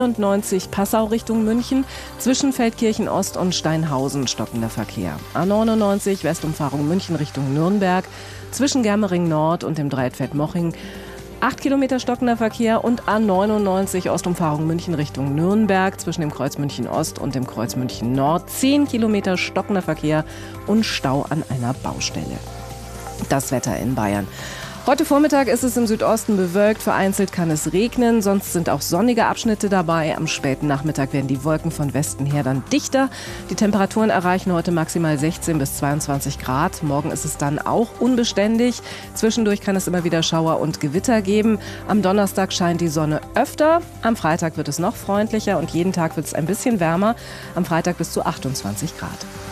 A99 Passau Richtung München, zwischen Feldkirchen Ost und Steinhausen stockender Verkehr. A99 Westumfahrung München Richtung Nürnberg, zwischen Germering Nord und dem Dreieckfeld Moching 8 Kilometer stockender Verkehr und A99 Ostumfahrung München Richtung Nürnberg, zwischen dem Kreuz München Ost und dem Kreuz München Nord 10 Kilometer stockender Verkehr und Stau an einer Baustelle. Das Wetter in Bayern. Heute Vormittag ist es im Südosten bewölkt, vereinzelt kann es regnen, sonst sind auch sonnige Abschnitte dabei. Am späten Nachmittag werden die Wolken von Westen her dann dichter. Die Temperaturen erreichen heute maximal 16 bis 22 Grad. Morgen ist es dann auch unbeständig. Zwischendurch kann es immer wieder Schauer und Gewitter geben. Am Donnerstag scheint die Sonne öfter. Am Freitag wird es noch freundlicher und jeden Tag wird es ein bisschen wärmer. Am Freitag bis zu 28 Grad.